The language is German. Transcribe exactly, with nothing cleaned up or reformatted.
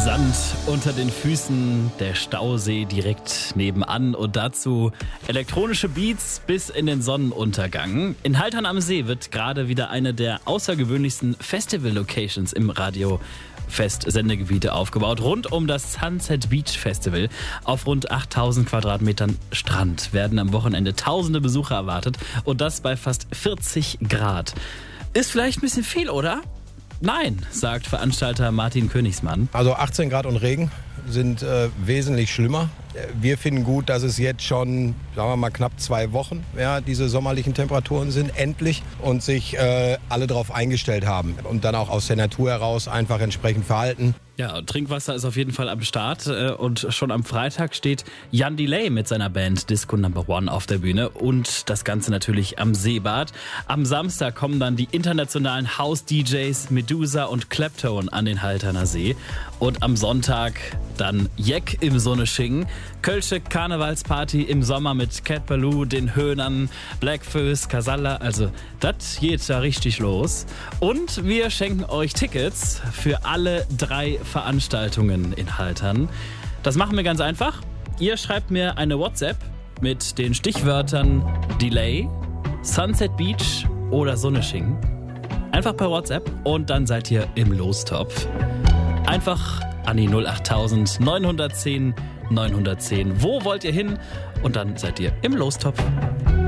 Sand unter den Füßen, der Stausee direkt nebenan und dazu elektronische Beats bis in den Sonnenuntergang. In Haltern am See wird gerade wieder eine der außergewöhnlichsten Festival-Locations im Radio-Fest-Sendegebiete aufgebaut. Rund um das Sunset Beach Festival auf rund achttausend Quadratmetern Strand werden am Wochenende tausende Besucher erwartet und das bei fast vierzig Grad. Ist vielleicht ein bisschen viel, oder? Nein, sagt Veranstalter Martin Königsmann. Also achtzehn Grad und Regen sind äh, wesentlich schlimmer. Wir finden gut, dass es jetzt schon, sagen wir mal, knapp zwei Wochen, ja, diese sommerlichen Temperaturen sind, endlich, und sich äh, alle darauf eingestellt haben und dann auch aus der Natur heraus einfach entsprechend verhalten. Ja, Trinkwasser ist auf jeden Fall am Start und schon am Freitag steht Jan Delay mit seiner Band Disco Number One auf der Bühne und das Ganze natürlich am Seebad. Am Samstag kommen dann die internationalen House-D Js Medusa und Claptone an den Halterner See und am Sonntag dann Jeck im Sonneschingen, Kölsche Karnevalsparty im Sommer mit Cat Ballou, den Höhnern, Blackfoes, Casalla, also das geht da richtig los. Und wir schenken euch Tickets für alle drei Veranstaltungen in Haltern. Das machen wir ganz einfach. Ihr schreibt mir eine WhatsApp mit den Stichwörtern Delay, Sunset Beach oder Sonneschingen. Einfach per WhatsApp und dann seid ihr im Lostopf. Einfach an die null acht neun eins null neun eins null. Wo wollt ihr hin? Und dann seid ihr im Lostopf.